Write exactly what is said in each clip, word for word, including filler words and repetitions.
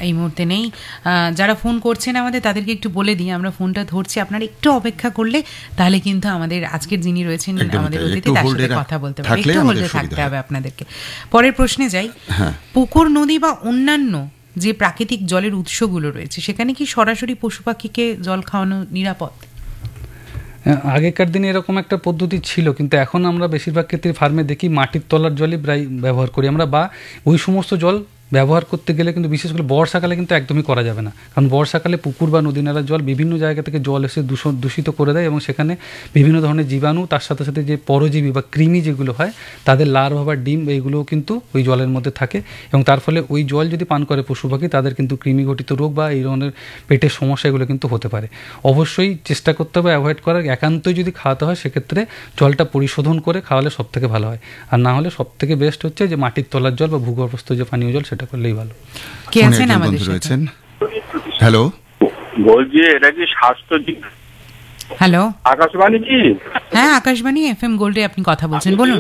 এই মুহূর্তে নেই। আহ, যারা ফোন করছেন আমাদের তাদেরকে একটু বলে দিই, আমরা ফোনটা ধরছি, আপনারা একটু অপেক্ষা করলে তাহলে কিন্তু আমাদের আজকের যিনি রয়েছেন আমাদের অতিথি তার সাথে কথা বলতে পারবে। একটু হোল্ডে থাকতে হবে আপনাদেরকে। পরের প্রশ্নে যাই। পুকুর, নদী বা অন্যান্য যে প্রাকৃতিক জলের উৎসগুলো রয়েছে সেখানে কি সরাসরি পশু পাখিকে জল খাওয়ানো নিরাপদ? আগেকার দিনে এরকম একটা পদ্ধতি ছিল, কিন্তু এখন আমরা বেশিরভাগ ক্ষেত্রে ফার্মে দেখি মাটির তলার জলই প্রায় ব্যবহার করি আমরা, বা ওই সমস্ত জল ব্যবহার করতে গেলে কিন্তু বিশেষ করে বর্ষাকালে কিন্তু একদমই করা যাবে না, কারণ বর্ষাকালে পুকুর বা নদী নালার জল বিভিন্ন জায়গা থেকে জল এসে দূষণ দূষিত করে দেয় এবং সেখানে বিভিন্ন ধরনের জীবাণু, তার সাথে সাথে যে পরজীবী বা কৃমি যেগুলো হয় তাদের লার্ভা বা ডিম এইগুলোও কিন্তু ওই জলের মধ্যে থাকে এবং তার ফলে ওই জল যদি পান করে পশু পাখি তাদের কিন্তু কৃমিঘটিত রোগ বা এই ধরনের পেটের সমস্যা এগুলো কিন্তু হতে পারে। অবশ্যই চেষ্টা করতে হবে অ্যাভয়েড করার। একান্তই যদি খাওয়াতে হয় সেক্ষেত্রে জলটা পরিশোধন করে খাওয়ালে সব থেকে ভালো হয়, আর না হলে সব থেকে বেস্ট হচ্ছে যে মাটির তলার জল বা ভূগর্ভস্থ যে পানীয় জল সেটা করলেই ভালো। কে আছেন আমাদের সাথে? হ্যালো, বলছি এটা কি স্বাস্থ্য? হ্যালো, আকাশবাণী কি? হ্যাঁ, আকাশবাণী এফএম গোল্ডে আপনি কথা বলছেন, বলুন।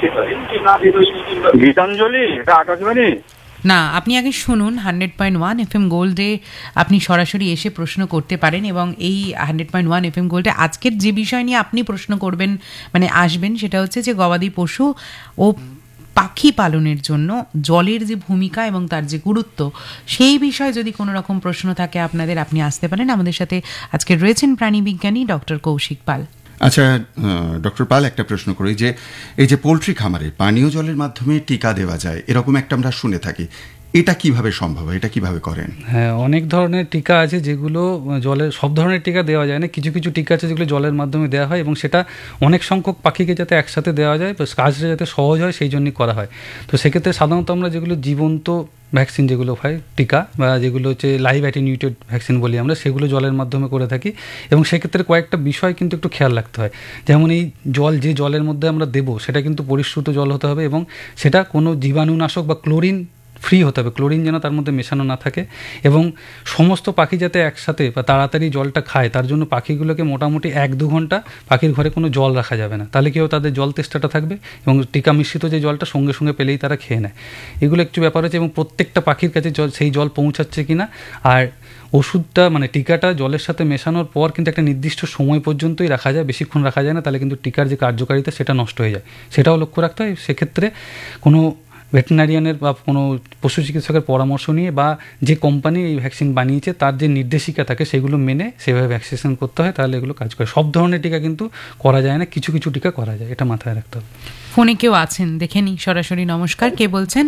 গীতাঞ্জলি, এটা আকাশবাণী না, আপনি আগে শুনুন। হান্ড্রেড পয়েন্ট ওয়ান এফএম গোল্ডে আপনি সরাসরি এসে প্রশ্ন করতে পারেন এবং এই হান্ড্রেড পয়েন্ট ওয়ান এফএম গোল্ডে আজকের যে বিষয় নিয়ে আপনি প্রশ্ন করবেন মানে আসবেন সেটা হচ্ছে যে গবাদি পশু ও পাখি পালনের জন্য জলের যে ভূমিকা এবং তার যে গুরুত্ব সেই বিষয়ে যদি কোনো রকম প্রশ্ন থাকে আপনাদের, আপনি আসতে পারেন। আমাদের সাথে আজকে রয়েছেন প্রাণী বিজ্ঞানী ডক্টর কৌশিক পাল। আচ্ছা ডক্টর পাল, একটা প্রশ্ন করি যে এই যে পোলট্রি খামারে পানীয় জলের মাধ্যমে টিকা দেওয়া যায় এরকম একটা আমরা শুনে থাকি, এটা কিভাবে সম্ভব, এটা কিভাবে করেন? হ্যাঁ, অনেক ধরনের টিকা আছে যেগুলো জলের, সব ধরনের টিকা দেওয়া যায় না, কিছু কিছু টিকা আছে যেগুলো জলের মাধ্যমে দেওয়া হয় এবং সেটা অনেক সংখ্যক পাখিকে যাতে একসাথে দেওয়া যায়, কাজটা যাতে সহজ হয় সেই জন্যই করা হয়। তো সেক্ষেত্রে সাধারণত আমরা যেগুলো জীবন্ত ভ্যাকসিন যেগুলো হয় টিকা বা যেগুলো হচ্ছে লাইভ অ্যাটেনিউটেড ভ্যাকসিন বলি আমরা, সেগুলো জলের মাধ্যমে করে থাকি এবং সেক্ষেত্রে কয়েকটা বিষয় কিন্তু একটু খেয়াল রাখতে হয়। যেমন এই জল যে জলের মধ্যে আমরা দেবো সেটা কিন্তু পরিশ্রুত জল হতে হবে এবং সেটা কোনো জীবাণুনাশক বা ক্লোরিন ফ্রি হতে হবে, ক্লোরিন যেন তার মধ্যে মেশানো না থাকে এবং সমস্ত পাখি যাতে একসাথে বা তাড়াতাড়ি জলটা খায় তার জন্য পাখিগুলোকে মোটামুটি এক দু ঘন্টা পাখির ঘরে কোনো জল রাখা যাবে না, তাহলে কেউ তাদের জল তেষ্টাটা থাকবে এবং টিকা মিশ্রিত যে জলটা সঙ্গে সঙ্গে পেলেই তারা খেয়ে নেয়। এগুলো একটু ব্যাপার আছে এবং প্রত্যেকটা পাখির কাছে জল সেই জল পৌঁছাচ্ছে কি না, আর ওষুধটা মানে টিকাটা জলের সাথে মেশানোর পর কিন্তু একটা নির্দিষ্ট সময় পর্যন্তই রাখা যায়, বেশিক্ষণ রাখা যায় না, তাহলে কিন্তু টিকার যে কার্যকারিতা সেটা নষ্ট হয়ে যায়, সেটাও লক্ষ্য রাখতে হয়। সেক্ষেত্রে কোনো ভেটেরিনারিয়ানের বা কোনো পশু চিকিৎসকের পরামর্শ নিয়ে বা যে কোম্পানি এই ভ্যাকসিন বানিয়েছে তার যে নির্দেশিকা থাকে সেগুলো মেনে সেভাবে ভ্যাকসিনেশন করতে হয়, তাহলে এগুলো কাজ করে। সব ধরনের টিকা কিন্তু করা যায় না, কিছু কিছু টিকা করা যায়, এটা মাথায় রাখতে হবে। ফোনে কেউ আছেন দেখে নি সরাসরি। নমস্কার, কে বলছেন?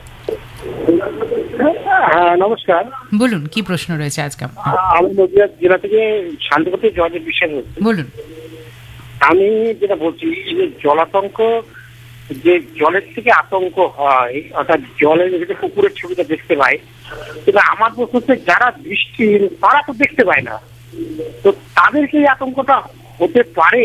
হ্যাঁ নমস্কার, বলুন কি প্রশ্ন রয়েছে আজকে? আমি নদিয়া জেলা থেকে শান্তিপতি জলের বিষয় বলুন। আমি যেটা বলছি যে জলাতঙ্ক, যে জলের থেকে আতঙ্ক হয়, অর্থাৎ জলের যে পুকুরের ছবিটা দেখতে পাই, কিন্তু আমার প্রশ্ন হচ্ছে যারা বৃষ্টি তারা তো দেখতে পায় না, তো তাদেরকে এই আতঙ্কটা হতে পারে?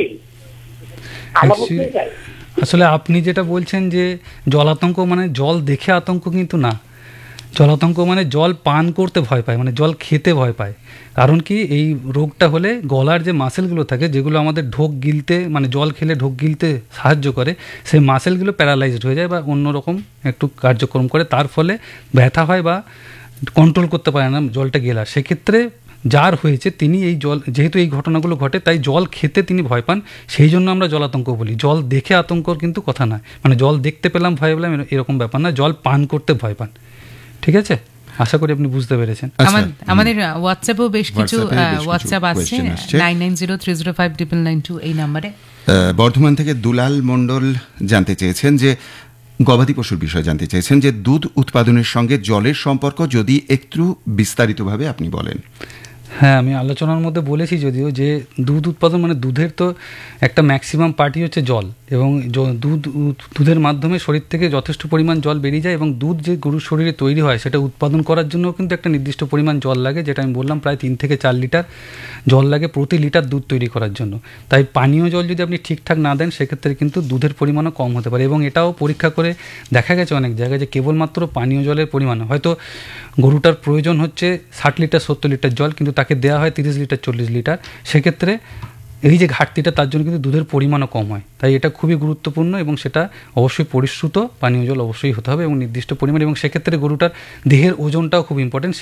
আসলে আপনি যেটা বলছেন যে জলাতঙ্ক মানে জল দেখে আতঙ্ক, কিন্তু না, জলাতঙ্ক মানে জল পান করতে ভয় পায়, মানে জল খেতে ভয় পায়। কারণ কি, এই রোগটা হলে গলার যে মাসেলগুলো থাকে যেগুলো আমাদের ঢোক গিলতে মানে জল খেলে ঢোক গিলতে সাহায্য করে, সেই মাসেলগুলো প্যারালাইজড হয়ে যায় বা অন্যরকম একটু কার্যক্রম করে, তার ফলে ব্যথা হয় বা কন্ট্রোল করতে পারে না জলটা গেলা। সেক্ষেত্রে যার হয়েছে তিনি এই জল, যেহেতু এই ঘটনাগুলো ঘটে তাই জল খেতে তিনি ভয় পান, সেই জন্য আমরা জলাতঙ্ক বলি। জল দেখে আতঙ্কর কিন্তু কথা নয়, মানে জল দেখতে পেলাম ভয় পেলাম এরকম ব্যাপার না, জল পান করতে ভয় পান। ঠিক আছে, আশা করি আপনি বুঝতে পেরেছেন। আমাদের হোয়াটসঅ্যাপেও বেশ কিছু হোয়াটসঅ্যাপ আসছে nine nine zero three zero five triple nine two এই নাম্বারে। বর্ধমান থেকে দুলাল মণ্ডল জানতে চেয়েছেন যে গবাদি পশুর বিষয়ে জানতে চেয়েছেন যে দুধ উৎপাদনের সঙ্গে জলের সম্পর্ক যদি একটু বিস্তারিতভাবে আপনি বলেন। হ্যাঁ, আমি আলোচনার মধ্যে বলেছি যদিও যে দুধ উৎপাদন মানে দুধের তো একটা ম্যাক্সিমাম পার্টি হচ্ছে জল এবং দুধ দুধের মাধ্যমে শরীর থেকে যথেষ্ট পরিমাণ জল বেরিয়ে যায় এবং দুধ যে গরুর শরীরে তৈরি হয় সেটা উৎপাদন করার জন্য কিন্তু একটা নির্দিষ্ট পরিমাণ জল লাগে, যেটা আমি বললাম প্রায় তিন থেকে চার লিটার জল লাগে প্রতি লিটার দুধ তৈরি করার জন্য। তাই পানীয় জল যদি আপনি ঠিকঠাক না দেন সেক্ষেত্রে কিন্তু দুধের পরিমাণও কম হতে পারে এবং এটাও পরীক্ষা করে দেখা গেছে অনেক জায়গায় যে কেবলমাত্র পানীয় জলের পরিমাণ, হয়তো গরুটার প্রয়োজন হচ্ছে ষাট লিটার সত্তর লিটার জল কিন্তু তাকে দেওয়া হয় তিরিশ লিটার চল্লিশ লিটার, সেক্ষেত্রে এই যে ঘাটতিটা তার জন্য কিন্তু দুধের পরিমাণও কম হয়। তাই এটা খুবই গুরুত্বপূর্ণ এবং সেটা অবশ্যই পরিশ্রুত পানীয় জল অবশ্যই হতে হবে এবং নির্দিষ্ট পরিমাণ, এবং সেক্ষেত্রে গরুটার দেহের ওজনটাও খুব ইম্পর্টেন্ট।